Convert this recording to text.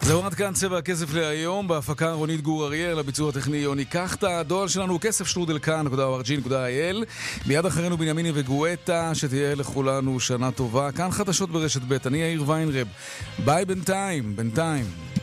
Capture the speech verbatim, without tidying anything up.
זהו עד כאן צבע הכסף להיום, בהפקה רונית גור אריאל, הביצוע הטכני יוני קחטה, הדואל שלנו כסף שלודל כאן נקודה או אר ג'י נקודה איי אל. מיד אחרינו בנימיני וגואטה, שתהיה לכולנו שנה טובה. כאן חדשות ברשת ב', אני יאיר ויינרב. ביי בינתיים, בינתיים.